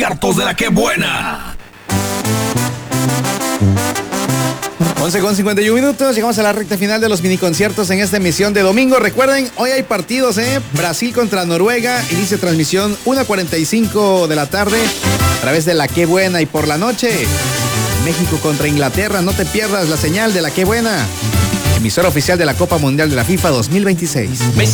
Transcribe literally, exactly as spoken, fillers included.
Conciertos de la Que Buena. once con cincuenta y uno minutos, llegamos a la recta final de los miniconciertos en esta emisión de domingo. Recuerden, hoy hay partidos, ¿eh? Brasil contra Noruega, inicia transmisión una cuarenta y cinco de la tarde a través de la Que Buena. Y por la noche, México contra Inglaterra, no te pierdas la señal de la Que Buena, emisora oficial de la Copa Mundial de la FIFA dos mil veintiséis.